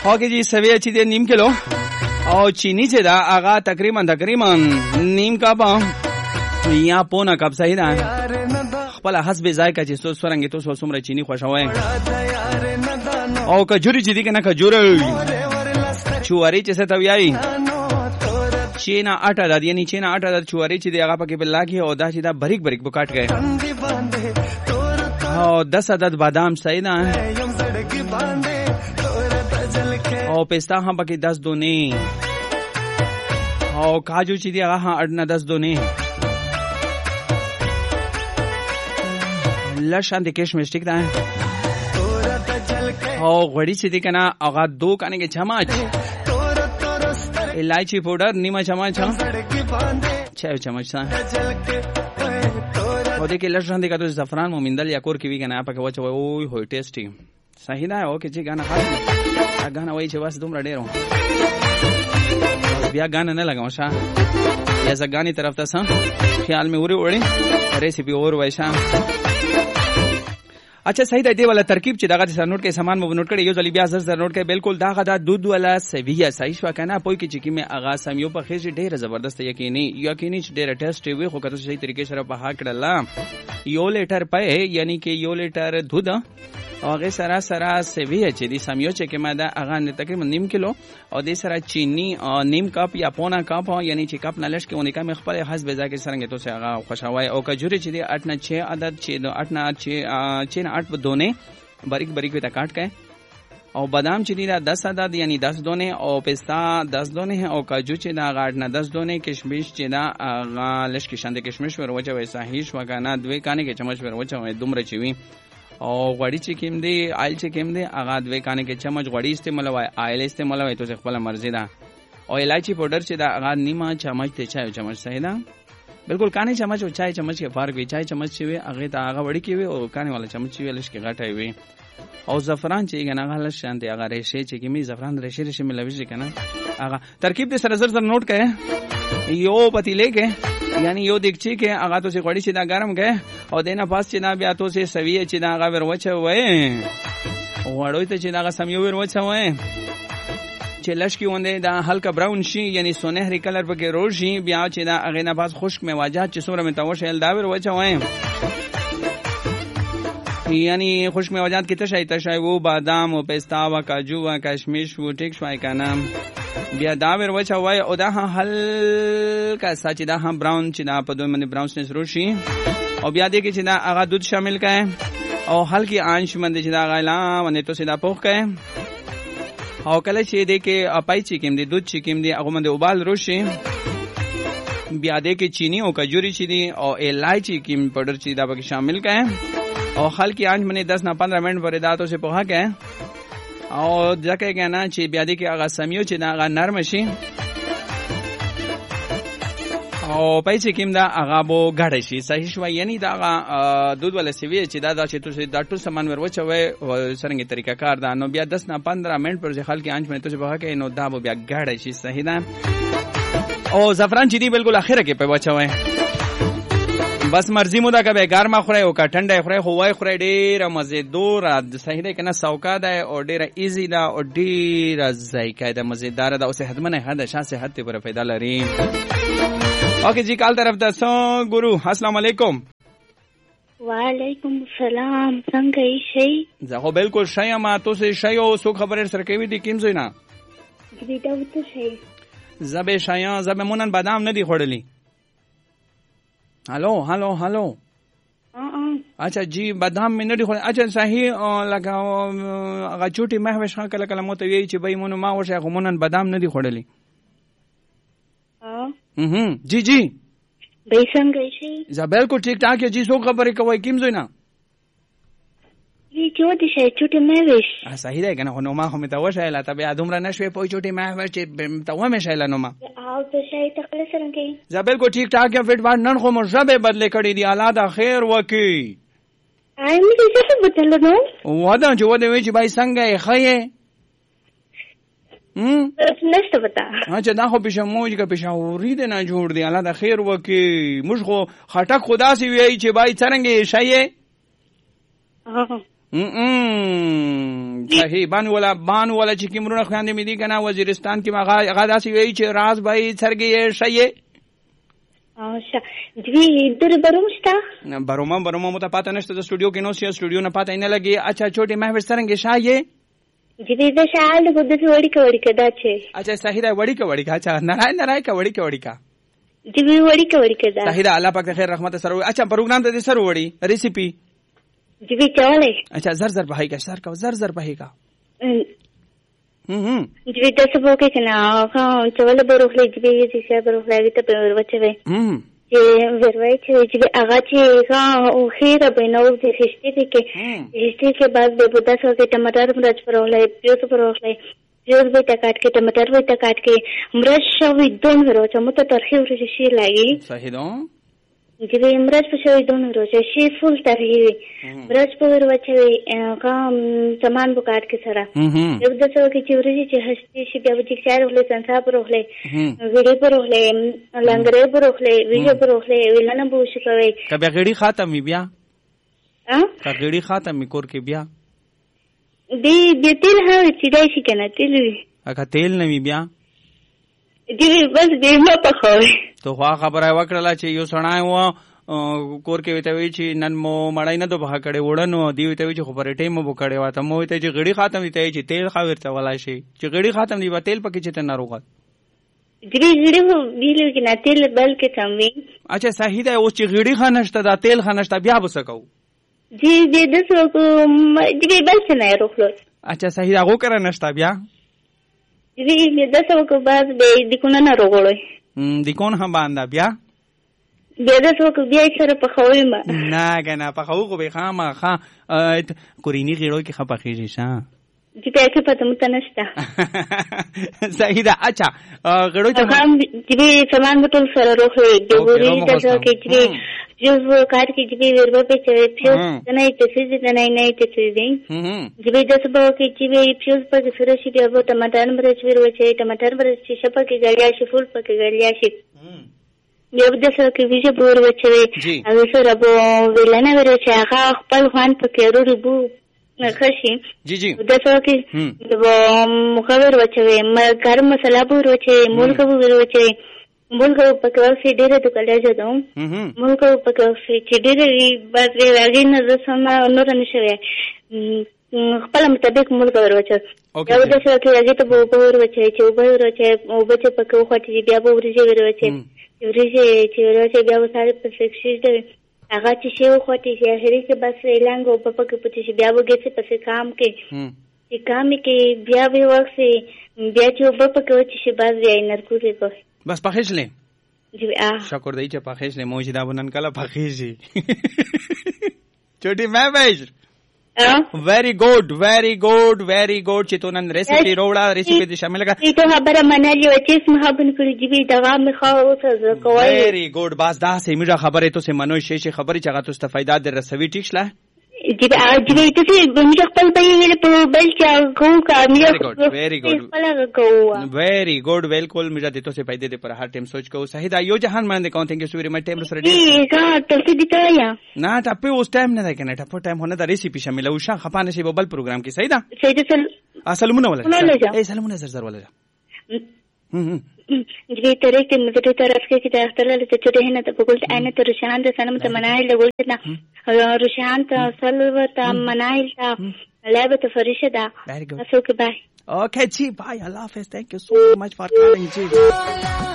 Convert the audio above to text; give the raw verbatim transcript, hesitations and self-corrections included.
اوکے جی سویا چې دی نیم کیلو او چینی چې دا هغه تقریبا تقریبا نیم کپ یا پونه کپ صحیح ده. خپل حسب ذایقه چې څو سرنګ تو څو څومره چینی خوښوي. او کجوري چې دی کنه کجوري چواري چې څه ته وایي چینا آٹا داد یعنی چینا آٹا داد چواری چې دی هغه پکې بل لاګي او دا چې دا بریک بریک بکاټ گئے او دس عدد بادام صحیح ده او پستا هم پکې دس دونه او کاجو چې دی هغه اړنه دس دونه لشان د کشمش ټیک ده او غوړي چې دی کنه هغه دو کانه کې چمچ इलायची पाउडर नीमा चम्मच छह चम्मच और देखिए लहसुन देखा तो ज़फ़रान मोमिंदल या कोर की भी गाना आपका वच्चे वो हो टेस्टी सही ना ओके जी गाना खास गाना वही चवास तुम रडे रहो बिया गाना न लगा मशा ऐसा गानी तरफ था सा ख्याल में उड़े उड़े रेसिपी और वैसा अच्छा सही ده دی ولا ترکیب چې دغه سره نوٹ کې سامان مو نوٹ کړي یو ځلی بیا سره نوٹ کړي بالکل دغه د دود ولا سویه صحیح شو کنه پوي کې چې کې مې اغا سميو په خېږي ډېر زبردست یقیني یقیني چې ډېر ټیسټ وي خو کته صحیح طریقې سره په هک کړل یو لیټر پې یعنی کې یو لیټر دود هغه سره سره سویه چې دی سميو چې کې ما دا اغا تقریبا نیم کیلو او د سره چینی نیم کپ یا پونا کپ یعنی چې کپ نلش کې اونې کم خپل حسب ذایقه سره ته هغه خوشاوي او کجوري چې دی اټ نه छह عدد چې د اټ نه छह आठ दोने बारीक बारीक वेता काट के और बादाम चिनी दा दस अदद यानी दस दोने और पिस्ता दस दोने हैं और काजू चिना गाट ना दस दोने किशमिश चिना गालिश की शांति किशमिश पर वचा वैसा हिश वकाना द्वे काने के चम्मच पर वचा वै दुमरे चिवी और गड़ी चिकिम दे आयल चिकिम दे आगा द्वे काने के चम्मच गड़ी इस्तेमाल हुआ आयल इस्तेमाल हुआ तो खपल मर्जी दा और इलायची पाउडर चिदा आगा नीमा चम्मच ते चाय चम्मच सही दा बिल्कुल काने चम्मच और चाय चम्मच के फार्क भी चाय चम्मच ची आगे ता आगा बड़ी की और काने वाला चम्मच ची लिश के घाटा हुई और ज़फ़रान ची गना गाल शांति आगा रेशे ची की मी ज़फ़रान रेशे रेशे में लविश के ना आगा तरकीब दे सर सर नोट के यो पतीले के यानी यो दिखची के आगा तो से कड़ी सीधा गरम गए और देना पास चिना भी आतो से सविये चिना आगा वर वच हुए वड़ोई तो चिना आगा समियो वर वच हुए چې لشکی ونده دا هلکا براون شي یعنی سونهری کلر پکې روز شي بیا چې دا هغه نه پاس خشک میوه‌جات چې څومره متوشه ال داور وچوي یعنی خشک میوه‌جات کې تشای تشای وو بادام او پستا او کاجو او کشمش وو ټیک شوای کنه بیا داور وچوي او دا هلکا سچ دا هم براون چې دا په دوه باندې براونسنس روشي او بیا دې کې چې دا هغه دودھ شامل کړي او هلکی آنش باندې چې دا غلا باندې تو سیدا پوخ کړي او کله چې دې کې اپای چې کوم دي دودھ چې کوم دي هغه باندې وبال روشي بیا دې کې چینی او کجوري چې دي او الایچی کوم پاوډر چې دا پکې شامل کړي او हल्की आंच में दस ना पंद्रह मिनट पर दांतों से पोहा के और जके के ना ची ब्यादी के आगा समियो ची ना आगा नरम शी او پیسې کیم دا هغه بو غړې شي صحیح شو یعنی دا هغه دود ولا سیوی چې دا دا چې تاسو دا ټول سامان وروچوي څنګه طریقه کار دا نو بیا دس نه پندرہ منټ پر ځخل کې انچ منټ ته به کې نو دا بو بیا غړې شي صحیح ده او زعفران چې دی بالکل اخره کې په وچوي بس مرزي مو دا کبه ګرمه خوري او کا ټنډه خوري هوای خوري ډیره مزیدار صحیح ده کنه سوکا ده او ډیره ایزی ده او ډیره ذایقه ده مزیدار ده او صحتمن ده شاه صحت پر فائدہ لري اوکے جی کال طرف دسو گرو السلام علیکم وعلیکم السلام څنګه یې شي زه بالکل شای ما تاسو شای او سو خبره سره کوي دي کیم زینا دې دا وته شي زبې شای زبې مونن بادام نه دی خړلې هالو هالو هالو اچھا جی بادام مې نه دی خړل اچھا صحیح لگا هغه چوټي مهوش کله کله مو ته وی چې بې مونږ ما وشه مونن بادام نه دی خړلې हम्म जी जी बेसन गई थी जा बिल्कुल ठीक ठाक है जी सो खबर है कोई किम जोइना ये क्यों दिशा छोटे में वेश आ सही है कना नो मा हम तवश है ला तबे अधुमरा नशवे पोई छोटे में वेश तव में शैला नो मा आओ तो शाय तकले सरंगे जा बिल्कुल ठीक ठाक है फिट बार नन खो मजबे बदले कड़ी दी आलादा खैर वकी आई मुझे कैसे बतलो नो वदा जो वदे वेच भाई संगे खये हम्म नष्ट बता अच्छा دا خو پېښه موج کا پېښه اوري دې نه جوړ دی الله د خیر وکي موږ خو خټک خدا سي وی چې بای څنګه شایې صحیح. بانو ولا بانو ولا چې کیمرونه خويندې مې دي کنه وزیرستان کې هغه هغه داسې وی چې راز به سرګي شي. اچھا جی در برومشتا بروما بروما مو ته پاتہ نشته د سټوډیو کې نو سی سټوډیو نه پاتہ نه لګي. اچھا چوټي محور سرنګ شایې جی د شال د بده وړي کا وړي کدا چې. اچھا صحیح دا وړي کا وړي کا. اچھا نارای نارای کا وړي کا وړي کا جی وړي کا وړي کدا. صحیح دا الله پاک خیر رحمت سره. اچھا پروګرام ته سره وړي ریسیپي جی چاله. اچھا زر زر بهای کا سر کا زر زر بهای کا. هم جی تاسو په کې کنه هغه چاله بروخلې جی چې څه بروخلې ته په ورچوي هم چې وروي چې چې هغه چې هغه خیره بینو د هشتي کې هشتي کې بعد به بودا سره کې ټماټر مرچ پرولې پیاز پرولې پیاز به تا کاټ کې ټماټر به تا کاټ کې مرچ شوی دون ورو چې مت ترخی ورشي شي لګي. صحیح ده جی مرچ په شوی دون ورو چې شي فول ترخی مرچ په ورو چې هغه سامان به کاټ کې سره یو د څو کې چې ورشي چې هشتي شي بیا به چې چار ولې سنسا پرولې ویډیو پرولې لنګره پرولې ویډیو پرولې ولنه بو شي کوي کبه غړي خاتمي بیا ا غړي خاتمي کور کې بیا دی د تیل هغه چې دای شي کنه تیل اګه تیل نه بیا دی بس دې ما په خوي ته خو خبره وکړه چې یو سړی و کور کې وته وی چې نن مو مړای نه دوه کړي وړنو دی وته وی چې خو پر ټیم مو کړي واته مو ته چې غړي خاتم دی چې تیل خاور ته ولا شي چې غړي خاتم دی په تیل پکې چې ته نه روغت غړي غړي ویلو کې نه تیل بلکې کم وي. اچھا صحیح ده. اوس چې غړي خانشته دا تیل خانشته بیا وسکو جی دې د څو کو دې بل څه نه روغلو. اچھا صحیح هغه کرا نشته بیا جی دې د څو کو بعد به د کو نه روغلو م د کون هم باندې بیا بیا د څو کو بیا سره په خوي ما نه کنه په خو کو به خامہ خا کورینی غیرو کې خپه خېږي شه جی په کې پته مت نشته. صحیح ده. اچھا غړو ته هم جی سامان بوتل سره روخلې د ګوري د څو کې جی جو کار کې جی وربه په چې پیوز نه ته څه نه نه ته څه دی جی د څه په کې چې پیوز په سره شي بیا په ټماټر مرچ ورو چې ټماټر مرچ شي په کې غړیا شي فول په کې غړیا شي بیا د څه کې ویجه بور وچوي هغه سره به ولنه ورو چې هغه خپل خوان په کې ورو بو خشي جی جی د څه کې د مخور وچوي ګرم مساله بور وچوي مول کو ور وچوي مول کو په کې ورسې ډېر د کله جوړم مول کو په کې ورسې چې ډېر بس راغی نه زسمه نور نشوي خپل مطابق مول کو ور وچوي یو د څه کې هغه ته به ور وچوي چې به ور وچوي او به په کې وخت بیا به ورځي ور وچوي ورځي چې ور وچوي بیا وساره په سکشي دی هغه چې شی وخوټي چې هرې کې بس اعلان کو په پکې پته چې بیا وګورئ په کام کې چې کام کې بیا به وخت بیا چې په پکې وچی شي باز یې نرکوږي کو بس پخېشلې جی اه شکر دی چې پخېشلې موجي دا بنن کله پخېږي چوټي مې وایش very good very good very good چې تو نن ریسیپي روړه ریسیپي دې شامل کړه ته خبره منالي و چې اسمه بن کړی جی دا مې خو څه کوي very good بس دا سیمه خبره ته سه منو شي شي خبره چې هغه ته فائدہ در رسوي ټیک شله جی جی ته موږ خپل به ویل په بل چې کو کامیاب very good خپل کو very good بالکل موږ ته ته فائدې پر هر ټیم سوچ کو صحیح دا یو جهان باندې کوم ثانک یو سو ویری مچ ټیم سره دی کا ته دې ته یا نه ټاپه اوس ټایم نه ده کنه ټاپه ټایم هونه دا ریسیپي شامل او شان خپانه شی بل پروګرام کې صحیح ده صحیح ده سلامونه ولا اے سلامونه زر زر ولا هم جی ترې کې مزه طرف کې چې اختلاف ته چټه نه ته بقول انا ته رشان ته سنم ته مناهل له ګول نه رشان ته سلو ته مناهل ته لعبه فرشه ده اسو کې بای اوکے جی بای الله حافظ thank you so much for calling جی